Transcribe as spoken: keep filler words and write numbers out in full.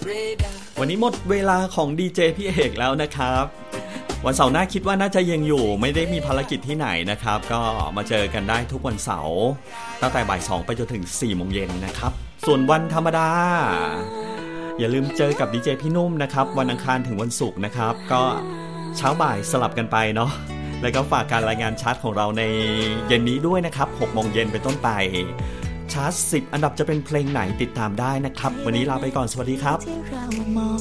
วันนี้หมดเวลาของดีเจพี่เอกแล้วนะครับวันเสาร์หน้าคิดว่าน่าจะยังอยู่ไม่ได้มีภารกิจที่ไหนนะครับก็มาเจอกันได้ทุกวันเสาร์ตั้งแต่บ่ายสองไปจนถึงสี่โมงเย็นนะครับส่วนวันธรรมดาอย่าลืมเจอกับดีเจพี่นุ่มนะครับวันอังคารถึงวันศุกร์นะครับก็เช้าบ่ายสลับกันไปเนาะแล้วก็ฝากการรายงานชาร์ตของเราในเย็นนี้ด้วยนะครับหกโมงเย็นเป็นต้นไปชาร์ตสิบอันดับจะเป็นเพลงไหนติดตามได้นะครับวันนี้ลาไปก่อนสวัสดีครับ